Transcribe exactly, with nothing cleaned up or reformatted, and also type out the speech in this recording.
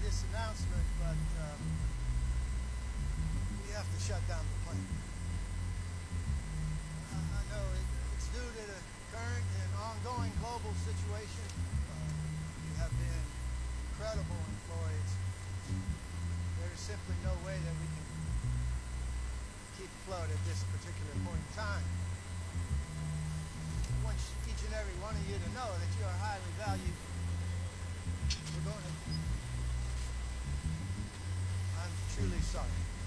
this announcement, but um, we have to shut down the plant. I, I know it, it's due to the current and ongoing global situation. Uh, you have been incredible employees. There is simply no way that we can keep afloat at this particular point in time. I want each and every one of you to know that you are highly valued. We're going to... I'm truly sorry.